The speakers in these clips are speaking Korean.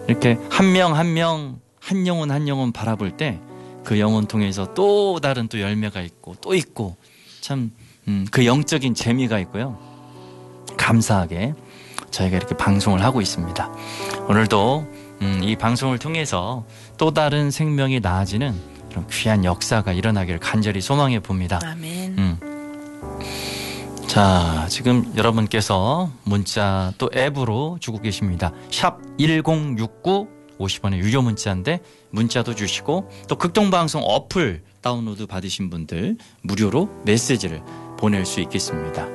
이렇게 한 명 한 명, 한 영혼 한 영혼 바라볼 때 그 영혼 통해서 또 다른 또 열매가 있고 또 있고 참 그 영적인 재미가 있고요. 감사하게 저희가 이렇게 방송을 하고 있습니다. 오늘도 이 방송을 통해서 또 다른 생명이 나아지는 그런 귀한 역사가 일어나기를 간절히 소망해 봅니다. 아멘. 자, 지금 여러분께서 문자 또 앱으로 주고 계십니다. 샵 1069 50원의 유료 문자인데 문자도 주시고 또 극동방송 어플 다운로드 받으신 분들 무료로 메시지를 보낼 수 있겠습니다.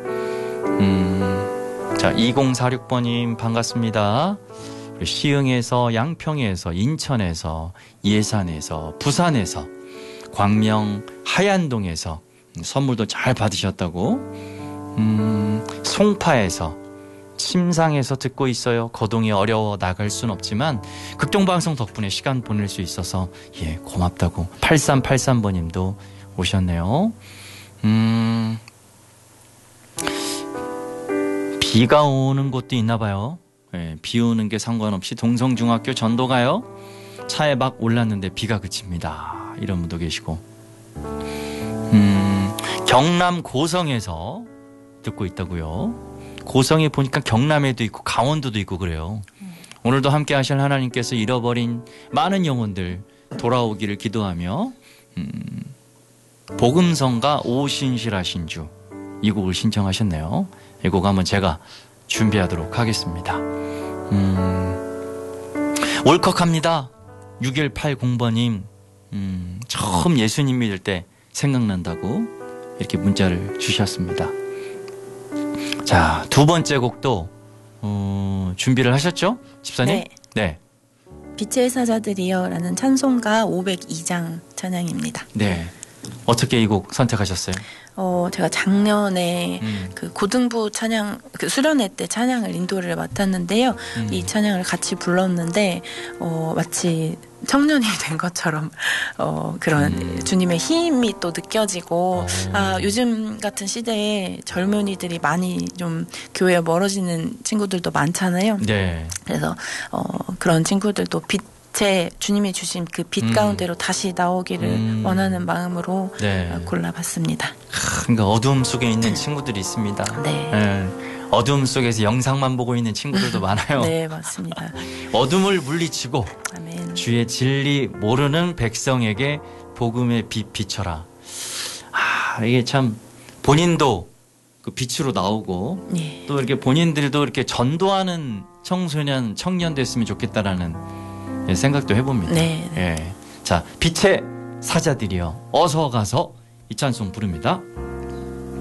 자, 2046번님 반갑습니다. 시흥에서, 양평에서, 인천에서, 예산에서, 부산에서, 광명, 하얀동에서 선물도 잘 받으셨다고. 송파에서, 침상에서 듣고 있어요. 거동이 어려워 나갈 순 없지만 극동방송 덕분에 시간 보낼 수 있어서 고맙다고. 8383번님도 오셨네요. 비가 오는 곳도 있나 봐요. 비 오는 게 상관없이 동성중학교 전도 가요. 차에 막 올랐는데 비가 그칩니다. 이런 분도 계시고. 경남 고성에서 듣고 있다고요. 고성에 보니까 경남에도 있고 강원도도 있고 그래요. 오늘도 함께 하실 하나님께서 잃어버린 많은 영혼들 돌아오기를 기도하며 복음성가 오신실하신 주 이 곡을 신청하셨네요. 이 곡 한번 제가 준비하도록 하겠습니다. 울컥합니다. 6180번님 처음 예수님 믿을 때 생각난다고 이렇게 문자를 주셨습니다. 자, 두 번째 곡도 준비를 하셨죠? 집사님? 네. 네. 빛의 사자들이여 라는 찬송가 502장 찬양입니다. 네. 어떻게 이 곡 선택하셨어요? 제가 작년에 그 고등부 찬양, 그 수련회 때 찬양을 인도를 맡았는데요. 이 찬양을 같이 불렀는데, 마치 청년이 된 것처럼, 그런 주님의 힘이 또 느껴지고, 요즘 같은 시대에 젊은이들이 많이 좀 교회에 멀어지는 친구들도 많잖아요. 네. 그래서, 그런 친구들도 주님이 주신 그 빛 가운데로 다시 나오기를 원하는 마음으로 골라봤습니다. 그러니까 어두움 속에 있는 친구들이 있습니다. 네. 네. 어두움 속에서 영상만 보고 있는 친구들도 많아요. 네, 맞습니다. 어둠을 물리치고 아멘. 주의 진리 모르는 백성에게 복음의 빛 비춰라. 이게 참 본인도 그 빛으로 나오고 또 이렇게 본인들도 이렇게 전도하는 청소년, 청년 됐으면 좋겠다라는 생각도 해봅니다. 네. 자, 빛의 사자들이여 어서 가서 이 찬송 부릅니다.